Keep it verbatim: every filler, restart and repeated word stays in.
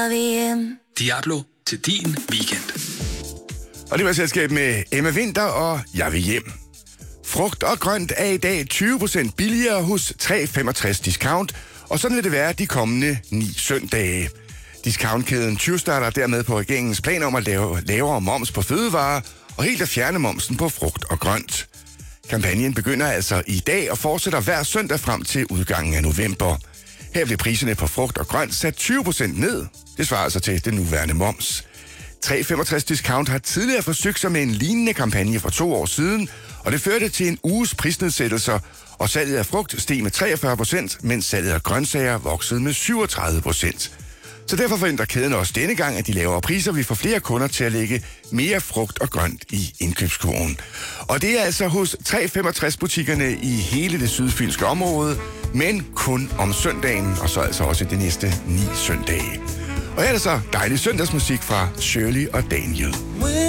Diablo til din weekend. Og det var selskab med Emma Winter og Jeg vil hjem. Frugt og grønt er i dag tyve procent billigere hos tre femogtres Discount, og sådan vil det være de kommende ni søndage. Discountkæden tyvstarter dermed på regeringens plan om at lave lavere moms på fødevarer og helt at fjerne momsen på frugt og grønt. Kampagnen begynder altså i dag og fortsætter hver søndag frem til udgangen af november. Her bliver priserne på frugt og grønt sat tyve procent ned. Det svarer altså til den nuværende moms. tre femogtres Discount har tidligere forsøgt sig med en lignende kampagne for to år siden, og det førte til en uges prisnedsættelser, og salget af frugt steg med treogfyrre procent, mens salget af grøntsager voksede med syvogtredive procent. Så derfor forventer kæden også denne gang, at de lavere priser vil få flere kunder til at lægge mere frugt og grønt i indkøbskurven. Og det er altså hos tre femogtres butikkerne i hele det sydfynske område, men kun om søndagen, og så altså også de næste ni søndage. Og her er der så dejlig søndagsmusik fra Shirley og Daniel.